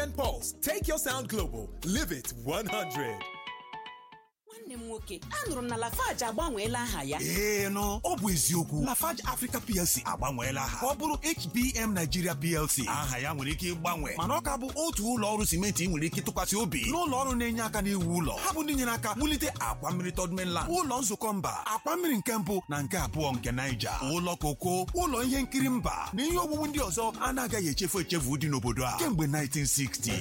MTN Pulse. Take your sound global. Live it 100. Nwanne m nwoke, anụrụ m na Lafarge agbanweela aha ya. Nọ, ọ bụ eziokwu. Lafarge Africa PLC agbanweela aha ka ọ bụrụ HBM Nigeria PLC. Aha ya nwere ike ịgbanwe, mana ọ ka bụ otu ụlọ ọrụ simenti nwere ike tụkwasị obi n'ụlọ ọrụ na-enye aka n'iwu ụlọ. Ha bụ ndị nyere aka wulite akwa mmiri Third Mainland, ụlọ nzukọ mba, akwa mmiri nke mbụ na nke abụọ nke Niger, ụlọ koko, ụlọ ihe nkiri mba na ihe owuwu ndị ọzọ anaghị echefu dị n'obodo a kemgbe 1960.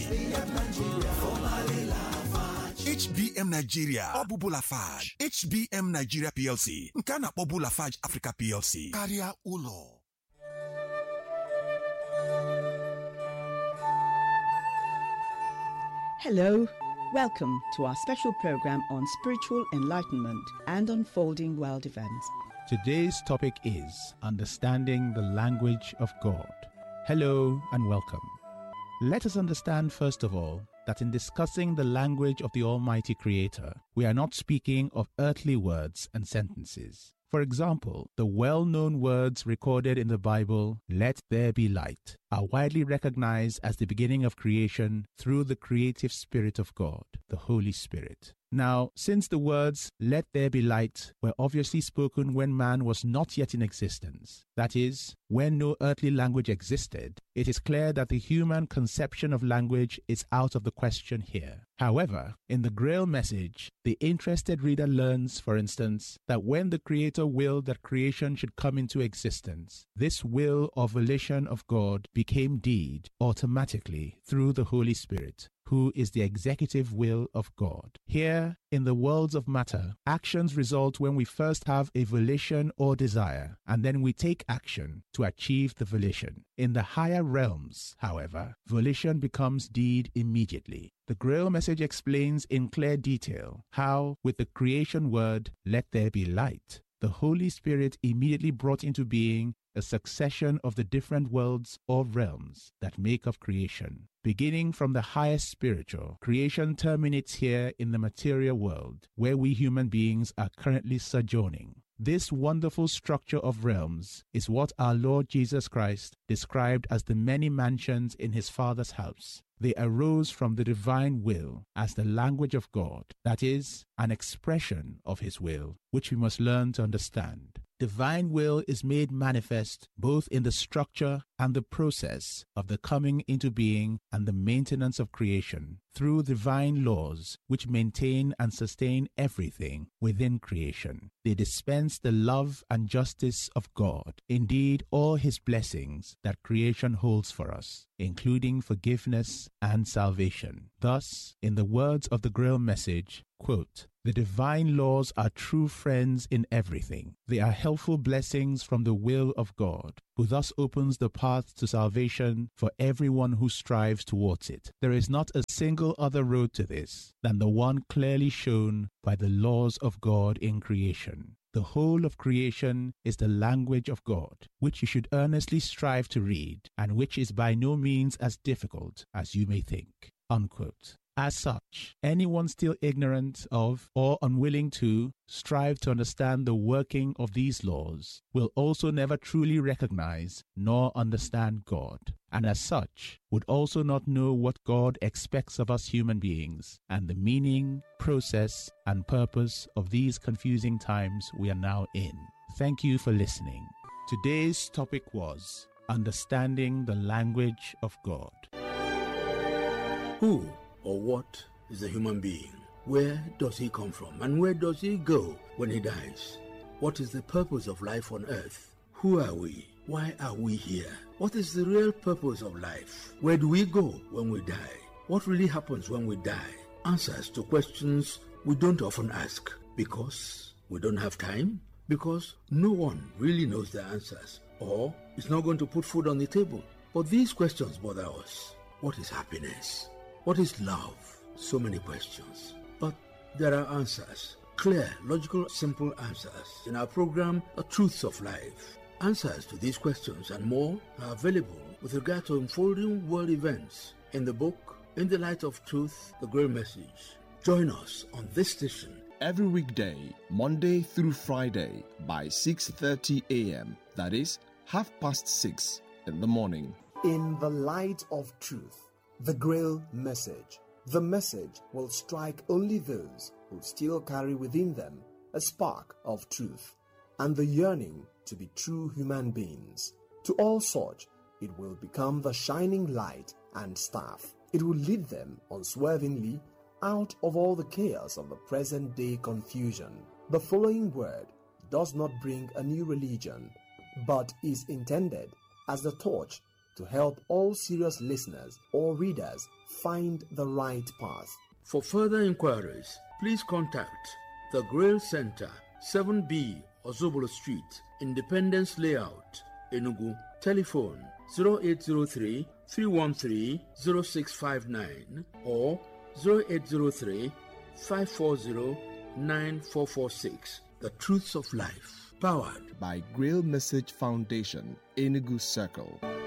HBM Nigeria, ọ bụ Lafarge. HBM Nigeria PLC, nke a na-akpọbu Lafarge Africa PLC, karịa ụlọ. Hello, welcome to our special program on spiritual enlightenment and unfolding world events. Today's topic is understanding the language of God. Hello and welcome. Let us understand first of all that in discussing the language of the Almighty Creator, we are not speaking of earthly words and sentences. For example, the well-known words recorded in the Bible, "Let there be light," are widely recognized as the beginning of creation through the creative Spirit of God, the Holy Spirit. Now, since the words, "Let there be light," were obviously spoken when man was not yet in existence, that is, when no earthly language existed, it is clear that the human conception of language is out of the question here. However, in the Grail message, the interested reader learns, for instance, that when the Creator willed that creation should come into existence, this will or volition of God became deed automatically through the Holy Spirit, who is the executive will of God. Here, in the worlds of matter, actions result when we first have a volition or desire, and then we take action to achieve the volition. In the higher realms, however, volition becomes deed immediately. The Grail message explains in clear detail how, with the creation word, "Let there be light," the Holy Spirit immediately brought into being a succession of the different worlds or realms that make up creation. Beginning from the highest spiritual, creation terminates here in the material world, where we human beings are currently sojourning. This wonderful structure of realms is what our Lord Jesus Christ described as the many mansions in his Father's house. They arose from the divine will as the language of God, that is, an expression of his will, which we must learn to understand. Divine will is made manifest both in the structure and the process of the coming into being and the maintenance of creation through divine laws which maintain and sustain everything within creation. They dispense the love and justice of God, indeed all his blessings that creation holds for us, including forgiveness and salvation. Thus, in the words of the Grail message, quote, "The divine laws are true friends in everything. They are helpful blessings from the will of God, who thus opens the path to salvation for everyone who strives towards it. There is not a single other road to this than the one clearly shown by the laws of God in creation. The whole of creation is the language of God, which you should earnestly strive to read, and which is by no means as difficult as you may think." Unquote. As such, anyone still ignorant of or unwilling to strive to understand the working of these laws will also never truly recognize nor understand God, and as such would also not know what God expects of us human beings and the meaning, process, and purpose of these confusing times we are now in. Thank you for listening. Today's topic was understanding the language of God. Who or what is a human being? Where does he come from and where does he go when he dies? What is the purpose of life on earth? Who are we? Why are we here? What is the real purpose of life? Where do we go when we die? What really happens when we die? Answers to questions we don't often ask because we don't have time, because no one really knows the answers or is not going to put food on the table. But these questions bother us. What is happiness? What is love? So many questions. But there are answers. Clear, logical, simple answers. In our program, The Truths of Life. Answers to these questions and more are available with regard to unfolding world events in the book, In the Light of Truth, The Grail Message. Join us on this station every weekday, Monday through Friday by 6:30 a.m. That is 6:30 in the morning. In the Light of Truth, The Grail Message. The message will strike only those who still carry within them a spark of truth and the yearning to be true human beings. To all such, it will become the shining light and staff. It will lead them unswervingly out of all the chaos of the present-day confusion. The following word does not bring a new religion, but is intended as the torch to help all serious listeners or readers find the right path. For further inquiries, please contact the Grail Center, 7B Ozobolo Street, Independence Layout, Enugu. Telephone 0803 313 0659 or 0803 540 9446. The Truths of Life, powered by Grail Message Foundation, Enugu Circle.